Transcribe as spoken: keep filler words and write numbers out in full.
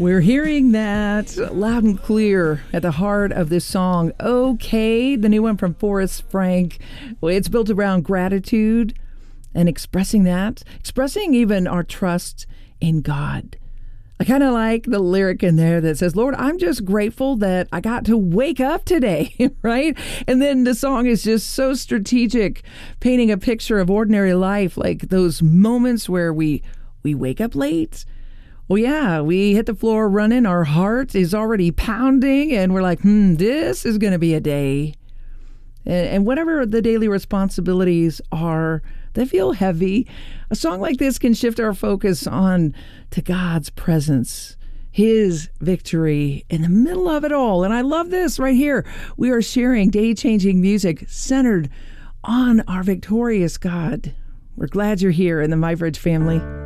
We're hearing that loud and clear at the heart of this song, Okay, the new one from Forrest Frank. It's built around gratitude and expressing that, expressing even our trust in God. I kind of like the lyric in there that says, Lord, I'm just grateful that I got to wake up today, right? And then the song is just so strategic, painting a picture of ordinary life, like those moments where we we wake up late. Well, yeah, we hit the floor running, our heart is already pounding, and we're like, hmm, this is going to be a day. And, and whatever the daily responsibilities are, they feel heavy. A song like this can shift our focus on to God's presence, His victory in the middle of it all. And I love this right here. We are sharing day-changing music centered on our victorious God. We're glad you're here in the MyBridge family.